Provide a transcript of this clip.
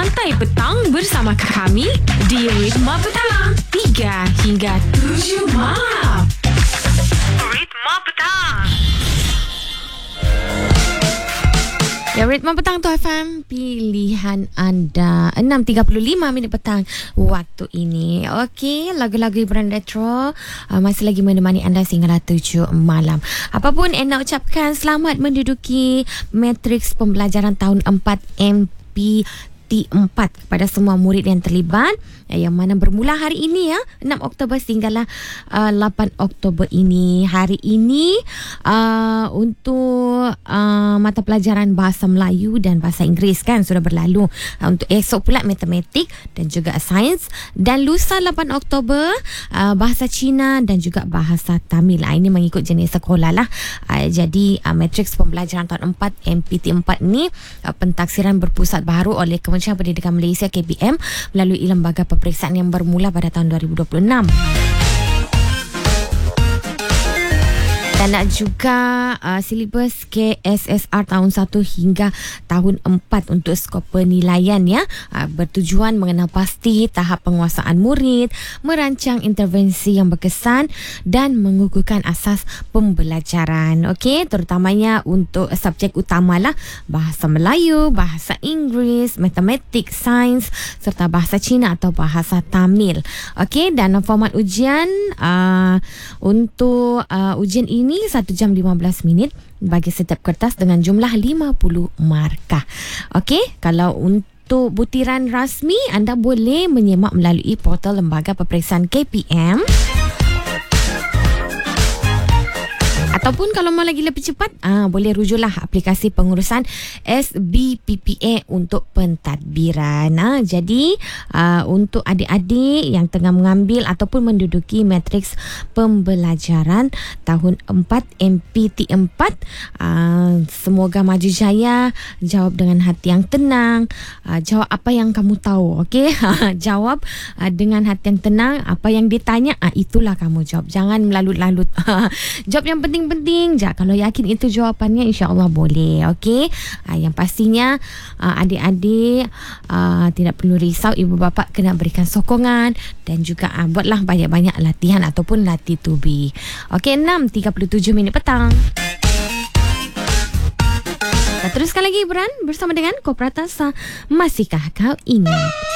Santai petang bersama kami di Ritma Petang 3 hingga 7 malam. Ritma Petang. Ya, Ritma Petang tu FM, pilihan anda. 6.35 minit petang waktu ini. Okey, lagu-lagu hiburan retro masih lagi menemani anda sehingga 7 malam. Apapun nak ucapkan selamat menduduki matriks pembelajaran tahun 4 MPT4 kepada semua murid yang terlibat, yang mana bermula hari ini 6 Oktober sehinggalah 8 Oktober ini. Hari ini untuk mata pelajaran Bahasa Melayu dan Bahasa Inggeris kan sudah berlalu. Untuk esok pula matematik dan juga sains, dan lusa 8 Oktober Bahasa Cina dan juga Bahasa Tamil. Ini mengikut jenis sekolah lah. Jadi matriks pembelajaran tahun 4 MPT4 ni pentaksiran berpusat baharu oleh Kementerian Pendidikan Malaysia KPM melalui lembaga peperiksaan yang bermula pada tahun 2026. Dan juga silibus KSSR tahun 1 hingga tahun 4 untuk skop penilaian bertujuan mengenal pasti tahap penguasaan murid, merancang intervensi yang berkesan dan mengukuhkan asas pembelajaran. Okey, terutamanya untuk subjek utamalah Bahasa Melayu, Bahasa Inggeris, Matematik, Sains serta Bahasa Cina atau Bahasa Tamil. Okey, dan format ujian untuk ujian ini 1 jam 15 minit bagi setiap kertas dengan jumlah 50 markah. Okey, kalau untuk butiran rasmi anda boleh menyemak melalui portal lembaga peperiksaan KPM. Ataupun kalau mau lagi lebih cepat, boleh rujuklah aplikasi pengurusan SBPPA untuk pentadbiran. Jadi untuk adik-adik yang tengah mengambil ataupun menduduki matriks pembelajaran tahun 4 MPT4, semoga maju jaya, jawab dengan hati yang tenang, jawab apa yang kamu tahu. Okey, jawab dengan hati yang tenang, apa yang ditanya itulah kamu jawab, jangan melalut-lalut. Jawab yang penting je. Kalau yakin itu jawapannya, insya-Allah boleh. Okey. Yang pastinya adik-adik tidak perlu risau, ibu bapa kena berikan sokongan dan juga buatlah banyak-banyak latihan ataupun latih tubi. Okey, 6.37 minit petang. Kita teruskan lagi hiburan bersama dengan Kopratasa. Masihkah kau ingat?